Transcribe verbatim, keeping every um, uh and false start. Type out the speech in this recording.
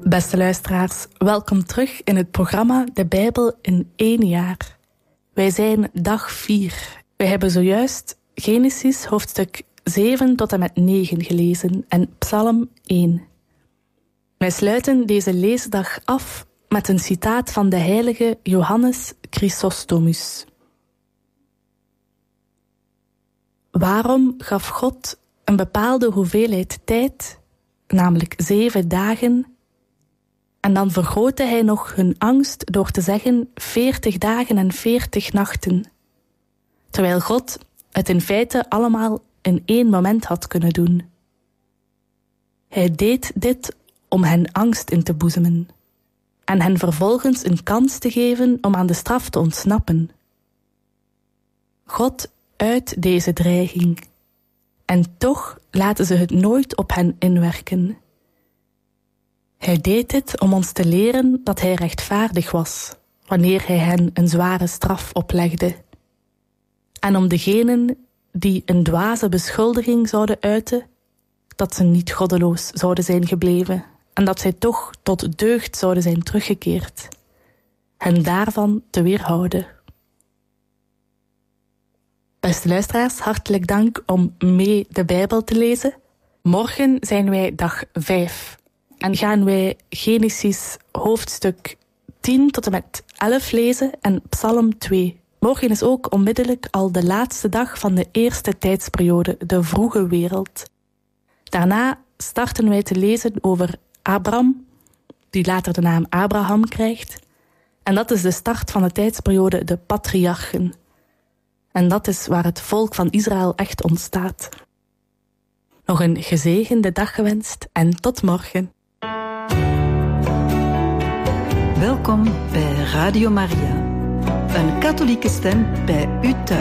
Beste luisteraars, welkom terug in het programma De Bijbel in één jaar. Wij zijn dag vier. Wij hebben zojuist Genesis hoofdstuk zeven tot en met negen gelezen en Psalm één. Wij sluiten deze leesdag af met een citaat van de heilige Johannes Chrysostomus. Waarom gaf God een bepaalde hoeveelheid tijd, namelijk zeven dagen, en dan vergrootte hij nog hun angst door te zeggen veertig dagen en veertig nachten, terwijl God het in feite allemaal in één moment had kunnen doen. Hij deed dit om hen angst in te boezemen en hen vervolgens een kans te geven om aan de straf te ontsnappen. God uit deze dreiging, en toch laten ze het nooit op hen inwerken. Hij deed dit om ons te leren dat hij rechtvaardig was, wanneer hij hen een zware straf oplegde. En om degenen die een dwaze beschuldiging zouden uiten, dat ze niet goddeloos zouden zijn gebleven en dat zij toch tot deugd zouden zijn teruggekeerd, hen daarvan te weerhouden. Beste luisteraars, hartelijk dank om mee de Bijbel te lezen. Morgen zijn wij dag vijf en gaan wij Genesis hoofdstuk tien tot en met elf lezen en Psalm twee. Morgen is ook onmiddellijk al de laatste dag van de eerste tijdsperiode, de vroege wereld. Daarna starten wij te lezen over Abraham, die later de naam Abraham krijgt. En dat is de start van de tijdsperiode, de patriarchen. En dat is waar het volk van Israël echt ontstaat. Nog een gezegende dag gewenst en tot morgen. Welkom bij Radio Maria, een katholieke stem bij u thuis.